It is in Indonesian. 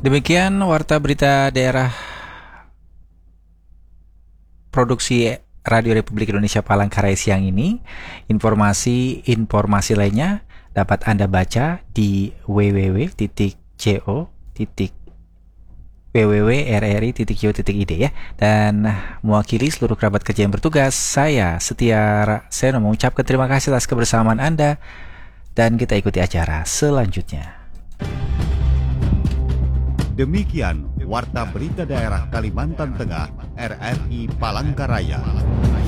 Demikian warta berita daerah produksi Radio Republik Indonesia Palangkaraya siang ini. Informasi lainnya dapat Anda baca di www.rri.co.id ya. Dan mewakili seluruh kerabat kerja yang bertugas, saya Setia Seno mengucapkan terima kasih atas kebersamaan Anda dan kita ikuti acara selanjutnya. Demikian Warta Berita Daerah Kalimantan Tengah RRI Palangkaraya.